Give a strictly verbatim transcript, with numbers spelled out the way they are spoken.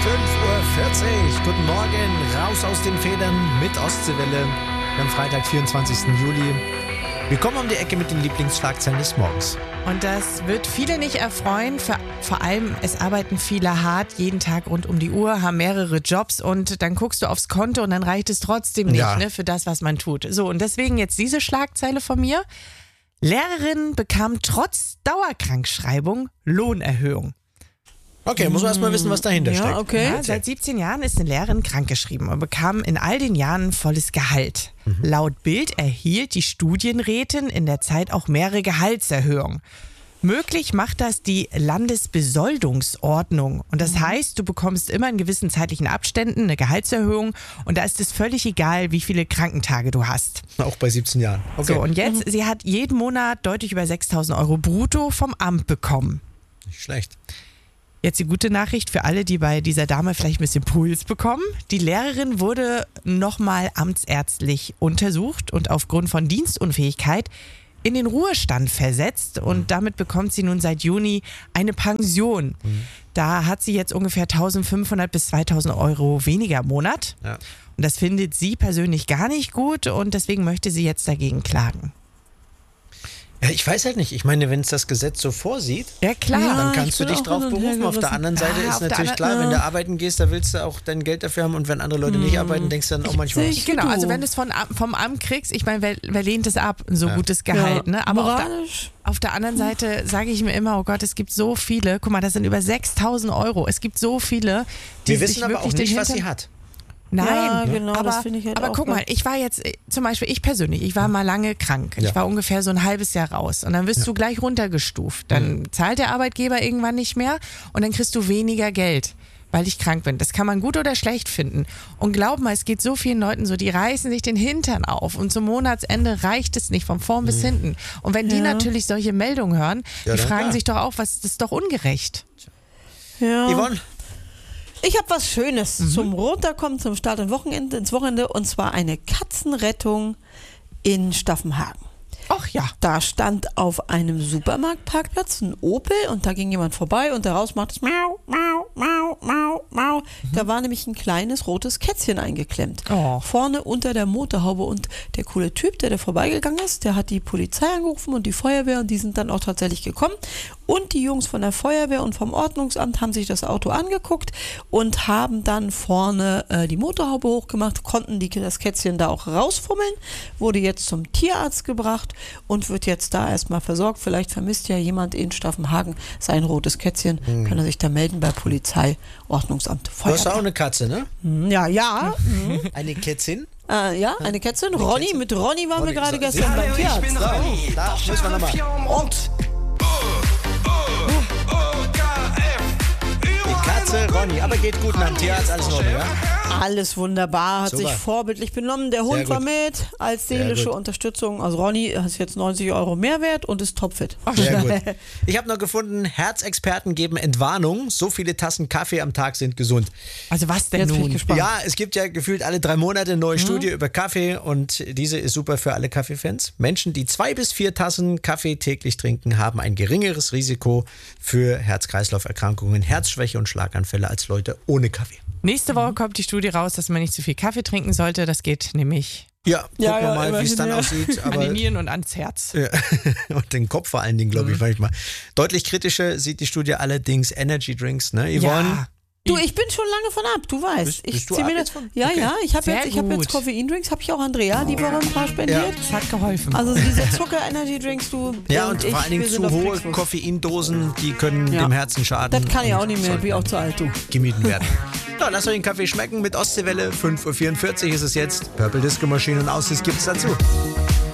fünf Uhr vierzig. Guten Morgen, raus aus den Federn mit Ostseewelle. Am Freitag, vierundzwanzigsten Juli. Wir kommen um die Ecke mit den Lieblingsschlagzeilen des Morgens. Und das wird viele nicht erfreuen. Vor, vor allem, es arbeiten viele hart, jeden Tag rund um die Uhr, haben mehrere Jobs und dann guckst du aufs Konto und dann reicht es trotzdem nicht, Ja. ne, für das, was man tut. So, und deswegen jetzt diese Schlagzeile von mir. Lehrerin bekam trotz Dauerkrankschreibung Lohnerhöhung. Okay, muss man erst mal wissen, was dahinter Ja, steckt. okay. Ja, seit siebzehn Jahren ist eine Lehrerin krankgeschrieben und bekam in all den Jahren volles Gehalt. Mhm. Laut Bild erhielt die Studienrätin in der Zeit auch mehrere Gehaltserhöhungen. Möglich macht das die Landesbesoldungsordnung. Und das heißt, du bekommst immer in gewissen zeitlichen Abständen eine Gehaltserhöhung und da ist es völlig egal, wie viele Krankentage du hast. Auch bei siebzehn Jahren. Okay. So, und jetzt, sie hat jeden Monat deutlich über sechstausend Euro brutto vom Amt bekommen. Nicht schlecht. Jetzt die gute Nachricht für alle, die bei dieser Dame vielleicht ein bisschen Puls bekommen. Die Lehrerin wurde nochmal amtsärztlich untersucht und aufgrund von Dienstunfähigkeit in den Ruhestand versetzt und damit bekommt sie nun seit Juni eine Pension. Mhm. Da hat sie jetzt ungefähr eintausendfünfhundert bis zweitausend Euro weniger im Monat. Ja. Und das findet sie persönlich gar nicht gut und deswegen möchte sie jetzt dagegen klagen. Ja, ich weiß halt nicht. Ich meine, wenn es das Gesetz so vorsieht, Ja klar. Ja. dann ich kannst du bin dich auch drauf hin und her berufen. Auf der gerissen. anderen Seite Ah, ist auf der natürlich anderen- klar, wenn ja. du arbeiten gehst, da willst du auch dein Geld dafür haben und wenn andere Leute nicht arbeiten, denkst du dann auch manchmal, sehe was. ich- Genau, du. also wenn du es von, Am- vom Amt kriegst, ich meine, wer, wer lehnt es ab, so Ja. gutes Gehalt, Ja. ne? Aber auf der, Moralisch. auf der anderen Seite sage ich mir immer, oh Gott, es gibt so viele, guck mal, das sind über sechstausend Euro, es gibt so viele, die Wir sich wissen aber wirklich auch nicht, den was sie Hintern- hat. Nein, Ja, genau, aber, das finde ich halt aber auch guck mal, geil. ich war jetzt, äh, zum Beispiel ich persönlich, ich war mal lange krank. Ja. Ich war ungefähr so ein halbes Jahr raus und dann wirst du gleich runtergestuft. Dann zahlt der Arbeitgeber irgendwann nicht mehr und dann kriegst du weniger Geld, weil ich krank bin. Das kann man gut oder schlecht finden. Und glaub mal, es geht so vielen Leuten so, die reißen sich den Hintern auf und zum Monatsende reicht es nicht von vorn bis hinten. Und wenn die Ja. natürlich solche Meldungen hören, Ja, die dann fragen klar. sich doch auch, was, das ist doch ungerecht. Ja. Yvonne? Ich habe was Schönes zum Runterkommen, zum Start und Wochenende, ins Wochenende und zwar eine Katzenrettung in Staffenhagen. Ach ja. Da stand auf einem Supermarktparkplatz ein Opel und da ging jemand vorbei und daraus macht es Mau, Mau, Mau, Mau, Mau. Da war nämlich ein kleines rotes Kätzchen eingeklemmt. Oh. Vorne unter der Motorhaube und der coole Typ, der da vorbeigegangen ist, der hat die Polizei angerufen und die Feuerwehr und die sind dann auch tatsächlich gekommen. Und die Jungs von der Feuerwehr und vom Ordnungsamt haben sich das Auto angeguckt und haben dann vorne äh, die Motorhaube hochgemacht, konnten die, das Kätzchen da auch rausfummeln, wurde jetzt zum Tierarzt gebracht und wird jetzt da erstmal versorgt. Vielleicht vermisst ja jemand in Staffenhagen sein rotes Kätzchen, kann er sich da melden bei Polizei, Ordnungsamt, Du hast auch Feuerwehr. eine Katze, ne? Ja, ja, Eine Kätzin. äh, ja, eine Kätzin. Ronny, Kätzin. mit Ronny waren Ronny, wir gerade so- gestern beim Hallo, ich Tierarzt. bin Ronny. Da müssen wir nochmal. Und die Katze Ronny. Aber geht gut nach dem Tierarzt, alles in Ordnung, ja? Alles wunderbar, hat Super. sich vorbildlich benommen. Der Hund gut. war mit als Sehr seelische gut. Unterstützung. Also Ronny ist jetzt neunzig Euro Mehrwert und ist topfit. Sehr gut. Ich habe noch gefunden, Herzexperten geben Entwarnung. So viele Tassen Kaffee am Tag sind gesund. Also was denn Jetzt bin ich nun? gespannt. Ja, es gibt ja gefühlt alle drei Monate eine neue Studie über Kaffee und diese ist super für alle Kaffeefans. Menschen, die zwei bis vier Tassen Kaffee täglich trinken, haben ein geringeres Risiko für Herz-Kreislauf-Erkrankungen, Herzschwäche und Schlaganfälle als Leute ohne Kaffee. Nächste Woche kommt die Studie raus, dass man nicht zu viel Kaffee trinken sollte. Das geht nämlich Ja, gucken Ja, wir ja, mal, wie es immerhin, dann ja. aussieht. an Aber die Nieren und ans Herz. ja, und den Kopf vor allen Dingen, glaube ich, manchmal. Deutlich kritischer sieht die Studie allerdings Energy Drinks, ne, Yvonne? Ja. Du, ich bin schon lange von ab, du weißt. Bist- ich bist du zieh ab mir das, jetzt von- ja, Okay. ja, ich habe Sehr jetzt, ich hab gut. jetzt Koffeindrinks, habe ich auch Andrea die Woche ein paar spendiert. Das hat geholfen. Also diese Zucker-Energy-Drinks, du Ja, und und ich, vor allen Dingen wir sind zu auf hohe Kriegsfuß. Koffeindosen, die können Ja. dem Herzen schaden. Das kann ich auch und nicht mehr, sollten bin auch zu alt, du. gemieden werden. So, lasst euch den Kaffee schmecken mit Ostseewelle. fünf Uhr vierundvierzig ist es jetzt. Purple Disco Machine und Aussicht gibt's dazu.